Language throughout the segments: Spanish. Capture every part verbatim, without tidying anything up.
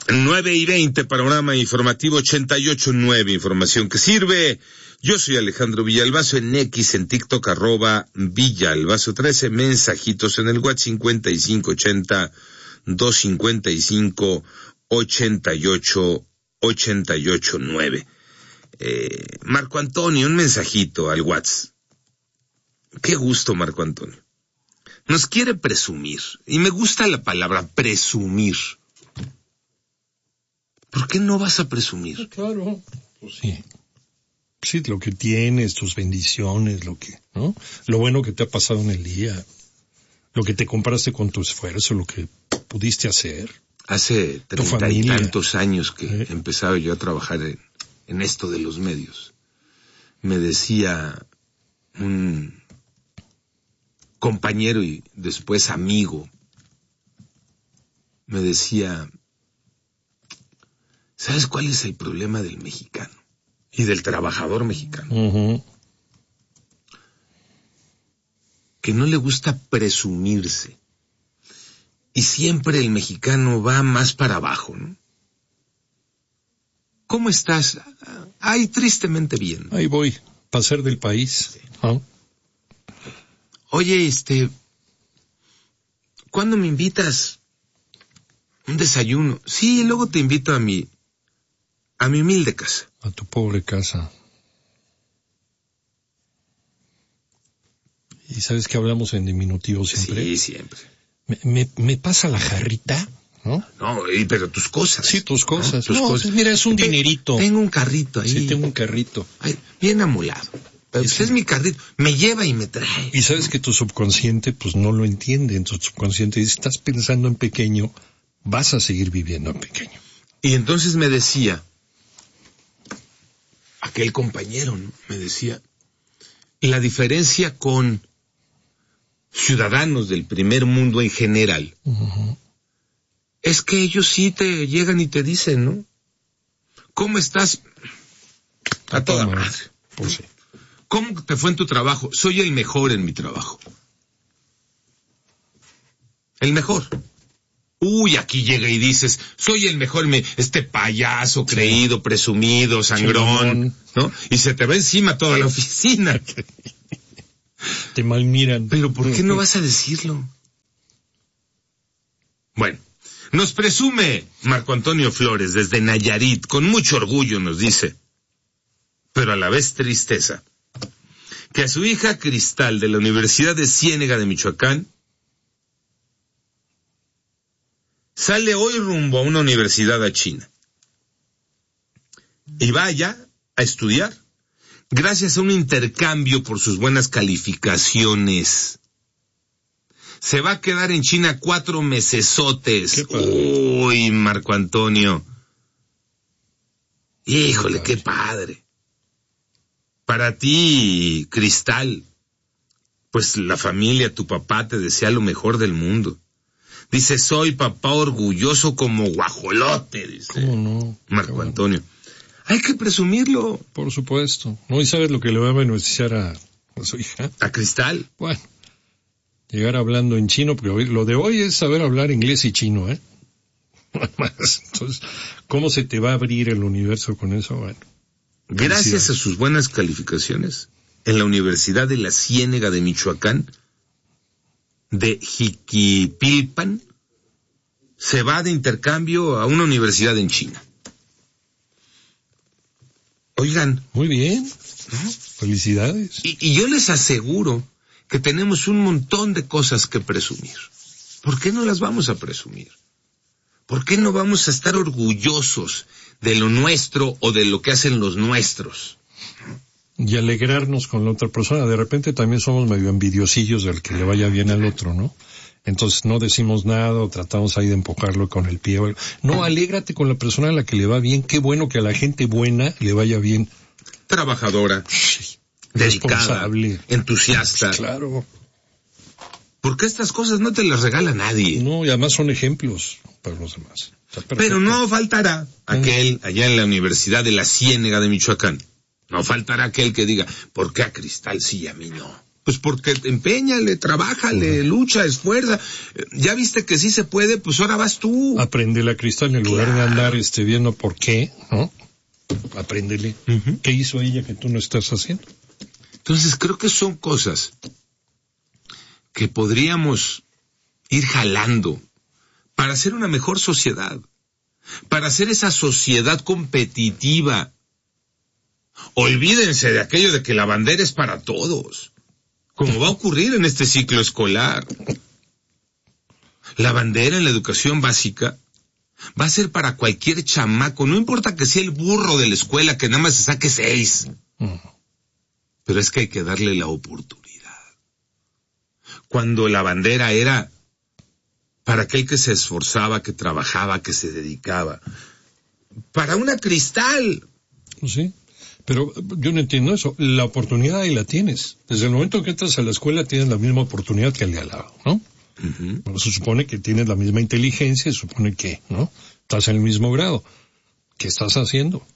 nueve y veinte, panorama informativo ochenta y ocho punto nueve, información que sirve. Yo soy Alejandro Villalbazo, en X, en TikTok, arroba Villalbazo trece, mensajitos en el WhatsApp cincuenta y cinco ochenta, doscientos cincuenta y cinco, ochenta y ocho, ochenta y ocho nueve. Eh, Marco Antonio, un mensajito al WhatsApp. Qué gusto, Marco Antonio. Nos quiere presumir, y me gusta la palabra presumir. ¿Por qué no vas a presumir? Claro, pues sí. Sí, lo que tienes, tus bendiciones, lo que, ¿no? Lo bueno que te ha pasado en el día, lo que te compraste con tu esfuerzo, lo que pudiste hacer. Hace treinta y tantos años que ¿Eh? empezaba yo a trabajar en, en esto de los medios. Me decía un compañero y después amigo, me decía, ¿sabes cuál es el problema del mexicano? Y del trabajador mexicano. Uh-huh. Que no le gusta presumirse. Y siempre el mexicano va más para abajo, ¿no? ¿Cómo estás? Ay, tristemente bien. Ahí voy, pasar del país. Sí. ¿Ah? Oye, este, ¿cuándo me invitas un desayuno? Sí, luego te invito a mi, a mi humilde casa. A tu pobre casa. ¿Y sabes que hablamos en diminutivo siempre? Sí, siempre. Me, me, me pasa la jarrita, ¿no? No, pero tus cosas. Sí, tus cosas. ¿No? Tus no, cosas. Mira, es un Te, dinerito. Tengo un carrito ahí. Sí, tengo un carrito. Ay, bien amolado. Pero pues es mi carrito. Me lleva y me trae. Y sabes que tu subconsciente, pues no lo entiende. En tu subconsciente dice, estás pensando en pequeño, vas a seguir viviendo en pequeño. Y entonces me decía, aquel compañero, ¿no? Me decía, la diferencia con ciudadanos del primer mundo en general, uh-huh. es que ellos sí te llegan y te dicen, ¿no? ¿Cómo estás? A, a toda madre. madre. Pues sí. ¿Cómo te fue en tu trabajo? Soy el mejor en mi trabajo. El mejor. Uy, aquí llega y dices, soy el mejor, me, este payaso creído, presumido, sangrón, ¿no? Y se te va encima toda la oficina. Te malmiran. Pero ¿por qué no vas a decirlo? Bueno, nos presume Marco Antonio Flores desde Nayarit, con mucho orgullo nos dice, pero a la vez tristeza, que a su hija Cristal de la Universidad de Ciénega de Michoacán sale hoy rumbo a una universidad a China y vaya a estudiar gracias a un intercambio por sus buenas calificaciones. Se va a quedar en China cuatro mesesotes. Uy, Marco Antonio. Híjole, qué padre. Para ti, Cristal, pues la familia, tu papá te desea lo mejor del mundo. Dice, soy papá orgulloso como guajolote, dice. ¿Cómo no? Marco Antonio. Hay que presumirlo. Por supuesto. ¿No? ¿Y sabes lo que le va a beneficiar a, a su hija? ¿A Cristal? Bueno, llegar hablando en chino, porque hoy, lo de hoy es saber hablar inglés y chino, ¿eh? Entonces, ¿cómo se te va a abrir el universo con eso? Bueno. Gracias a sus buenas calificaciones, en la Universidad de la Ciénega de Michoacán, de Jiquipilpan, se va de intercambio a una universidad en China. Oigan. Muy bien. ¿No? Felicidades. Y, y yo les aseguro que tenemos un montón de cosas que presumir. ¿Por qué no las vamos a presumir? ¿Por qué no vamos a estar orgullosos de lo nuestro o de lo que hacen los nuestros? Y alegrarnos con la otra persona. De repente también somos medio envidiosillos del que le vaya bien al otro, ¿no? Entonces no decimos nada o tratamos ahí de empujarlo con el pie. No, alégrate con la persona a la que le va bien. Qué bueno que a la gente buena le vaya bien. Trabajadora, sí, dedicada, entusiasta. Pues claro. Porque estas cosas no te las regala nadie. No, y además son ejemplos para los demás. Pero no faltará aquel allá en la Universidad de la Ciénega de Michoacán. No faltará aquel que diga, ¿por qué a Cristal sí y a mí no? Pues porque empeñale, trabájale, uh-huh. lucha, esfuerza. Ya viste que sí se puede, pues ahora vas tú. Apréndele a Cristal en lugar claro. de andar este, viendo por qué, ¿no? Apréndele. Uh-huh. ¿Qué hizo ella que tú no estás haciendo? Entonces creo que son cosas que podríamos ir jalando para hacer una mejor sociedad, para hacer esa sociedad competitiva. Olvídense de aquello de que la bandera es para todos, como va a ocurrir en este ciclo escolar. La bandera en la educación básica va a ser para cualquier chamaco, no importa que sea el burro de la escuela que nada más se saque seis. Pero es que hay que darle la oportunidad. Cuando la bandera era para aquel que se esforzaba, que trabajaba, que se dedicaba. Para una Cristal. Sí, pero yo no entiendo eso. La oportunidad ahí la tienes. Desde el momento que entras a la escuela tienes la misma oportunidad que el de al lado, ¿no? Uh-huh. Bueno, se supone que tienes la misma inteligencia, se supone que, ¿no? Estás en el mismo grado. ¿Qué estás haciendo?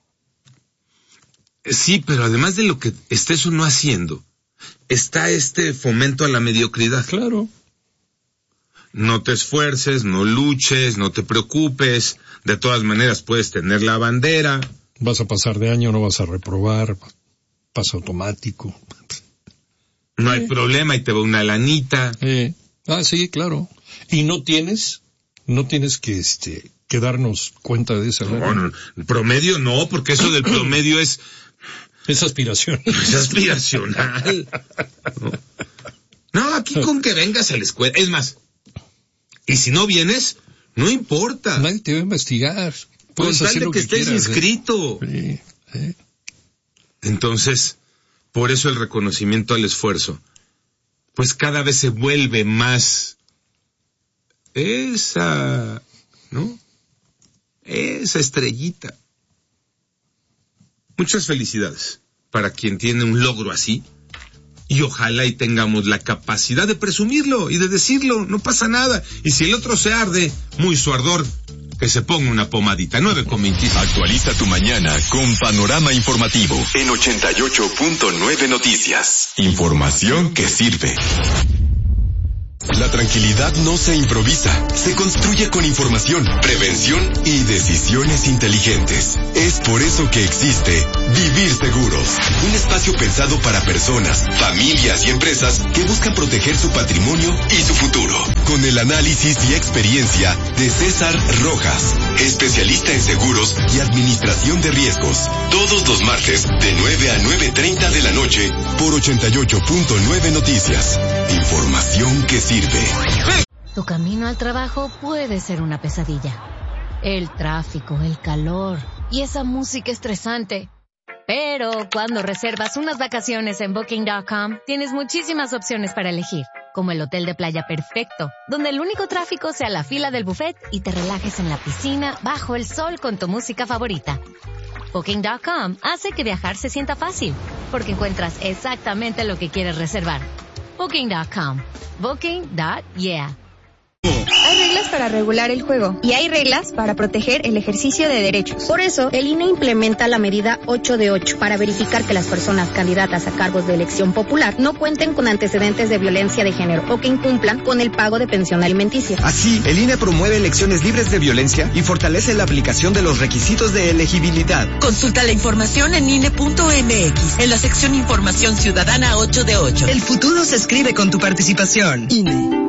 Sí, pero además de lo que estés o no haciendo, está este fomento a la mediocridad. Claro. No te esfuerces, no luches, no te preocupes. De todas maneras puedes tener la bandera. Vas a pasar de año, no vas a reprobar. Pasa automático. No hay eh. problema y te va una lanita. Eh. Ah, sí, claro. Y no tienes, no tienes que, este, que darnos cuenta de esa. No, no, promedio no, porque eso del promedio es... Es aspiración. Es aspiracional. No, no aquí con que vengas a la escuela. Es más, y si no vienes, no importa. Nadie te va a investigar. Puedes con hacer tal de lo que, que estés quieras, inscrito. ¿eh? Sí, sí. Entonces, por eso el reconocimiento al esfuerzo, pues cada vez se vuelve más esa, ¿no? Esa estrellita. Muchas felicidades para quien tiene un logro así y ojalá y tengamos la capacidad de presumirlo y de decirlo, no pasa nada. Y si el otro se arde, muy su ardor, que se ponga una pomadita. nueve con veinticinco. Actualiza tu mañana con Panorama Informativo en ochenta y ocho punto nueve Noticias. Información que sirve. La tranquilidad no se improvisa, se construye con información, prevención y decisiones inteligentes. Es por eso que existe Vivir Seguros, un espacio pensado para personas, familias y empresas que buscan proteger su patrimonio y su futuro. Con el análisis y experiencia de César Rojas, especialista en seguros y administración de riesgos. Todos los martes de nueve a nueve treinta de la noche por ochenta y ocho punto nueve Noticias. Información que sirve. Tu camino al trabajo puede ser una pesadilla. El tráfico, el calor y esa música estresante. Pero cuando reservas unas vacaciones en Booking punto com, tienes muchísimas opciones para elegir, como el hotel de playa perfecto, donde el único tráfico sea la fila del buffet y te relajes en la piscina bajo el sol con tu música favorita. Booking punto com hace que viajar se sienta fácil, porque encuentras exactamente lo que quieres reservar. Booking punto com. Booking. Yeah. Hay reglas para regular el juego y hay reglas para proteger el ejercicio de derechos. Por eso, el I N E implementa la medida ocho de ocho para verificar que las personas candidatas a cargos de elección popular no cuenten con antecedentes de violencia de género o que incumplan con el pago de pensión alimenticia. Así, el I N E promueve elecciones libres de violencia y fortalece la aplicación de los requisitos de elegibilidad. Consulta la información en I N E punto M X, en la sección Información Ciudadana ocho de ocho. El futuro se escribe con tu participación. I N E.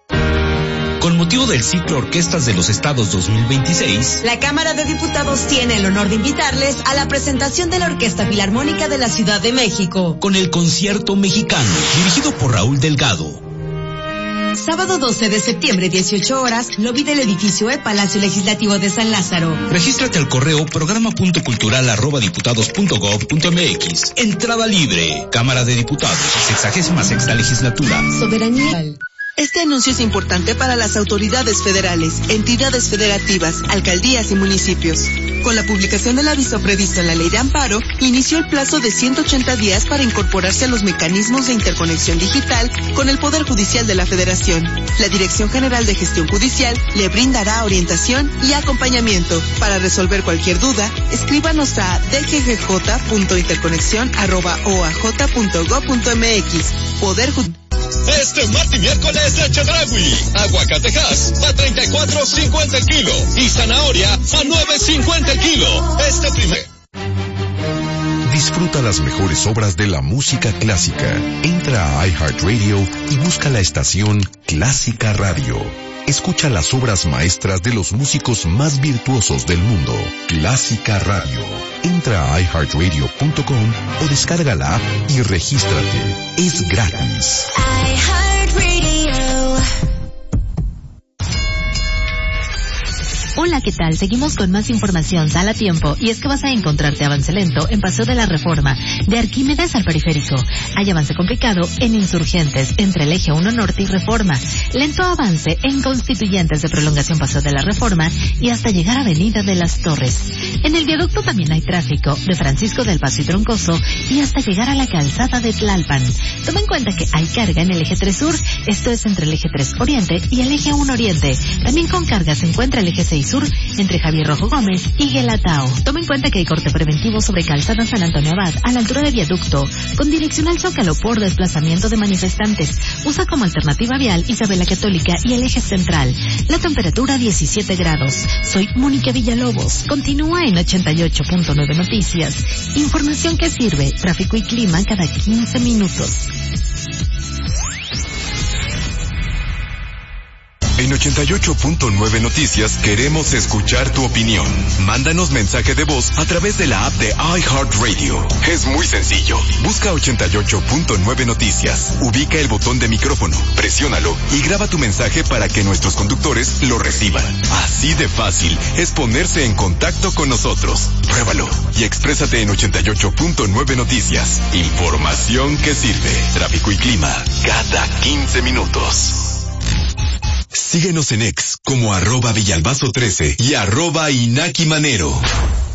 Con motivo del ciclo Orquestas de los Estados dos mil veintiséis, la Cámara de Diputados tiene el honor de invitarles a la presentación de la Orquesta Filarmónica de la Ciudad de México, con el Concierto Mexicano, dirigido por Raúl Delgado. Sábado doce de septiembre, dieciocho horas, lobby del edificio E, Palacio Legislativo de San Lázaro. Regístrate al correo programa punto cultural arroba diputados punto gob punto mx. Entrada libre. Cámara de Diputados, sexagésima sexta legislatura. Soberanía. Este anuncio es importante para las autoridades federales, entidades federativas, alcaldías y municipios. Con la publicación del aviso previsto en la Ley de Amparo, inició el plazo de ciento ochenta días para incorporarse a los mecanismos de interconexión digital con el Poder Judicial de la Federación. La Dirección General de Gestión Judicial le brindará orientación y acompañamiento. Para resolver cualquier duda, escríbanos a d g g j punto interconexión arroba o a j punto gob punto m x. Poder Judicial. Este martes y miércoles de Chedraui. Aguacatejas a treinta y cuatro cincuenta el kilo y zanahoria a nueve cincuenta el kilo. Este primer. Disfruta las mejores obras de la música clásica. Entra a iHeartRadio y busca la estación Clásica Radio. Escucha las obras maestras de los músicos más virtuosos del mundo. Clásica Radio. Entra a i heart radio punto com o descarga la app y regístrate. Es gratis. iHeartRadio. Hola, ¿qué tal? Seguimos con más información. Sal a tiempo. Y es que vas a encontrarte avance lento en Paseo de la Reforma, de Arquímedes al Periférico. Hay avance complicado en Insurgentes, entre el Eje uno Norte y Reforma. Lento avance en Constituyentes de Prolongación Paseo de la Reforma y hasta llegar a Avenida de las Torres. En el viaducto también hay tráfico, de Francisco del Paso y Troncoso y hasta llegar a la calzada de Tlalpan. Toma en cuenta que hay carga en el Eje tres Sur, esto es entre el Eje tres Oriente y el Eje uno Oriente. También con carga se encuentra el Eje seis Sur entre Javier Rojo Gómez y Guelatao. Toma en cuenta que hay corte preventivo sobre Calzada San Antonio Abad a la altura de viaducto, con dirección al Zócalo por desplazamiento de manifestantes. Usa como alternativa vial Isabela Católica y el Eje Central. La temperatura diecisiete grados. Soy Mónica Villalobos. Continúa en ochenta y ocho punto nueve Noticias. Información que sirve. Tráfico y clima cada quince minutos. En ochenta y ocho punto nueve Noticias queremos escuchar tu opinión. Mándanos mensaje de voz a través de la app de iHeartRadio. Es muy sencillo. Busca ochenta y ocho punto nueve Noticias. Ubica el botón de micrófono, presiónalo y graba tu mensaje para que nuestros conductores lo reciban. Así de fácil es ponerse en contacto con nosotros. Pruébalo y exprésate en ochenta y ocho punto nueve Noticias. Información que sirve. Tráfico y clima cada quince minutos. Síguenos en X como arroba Villalbazo trece y arroba Inaki Manero.